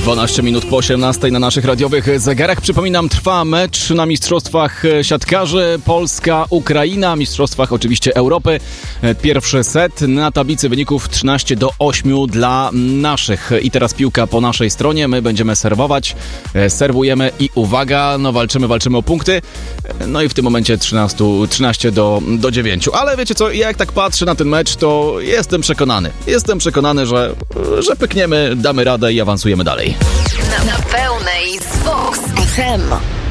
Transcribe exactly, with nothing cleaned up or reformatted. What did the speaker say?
dwanaście minut po osiemnastej na naszych radiowych zegarach. Przypominam, trwa mecz na Mistrzostwach Siatkarzy Polska-Ukraina, Mistrzostwach oczywiście Europy. Pierwszy set na tablicy wyników trzynaście do ośmiu dla naszych. I teraz piłka po naszej stronie, my będziemy serwować, serwujemy i uwaga, no walczymy, walczymy o punkty. No i w tym momencie trzynaście do dziewięciu. Ale wiecie co, ja jak tak patrzę na ten mecz, to jestem przekonany. Jestem przekonany, że, że pykniemy, damy radę i awansujemy dalej. Na, na pełnej z Vox F M.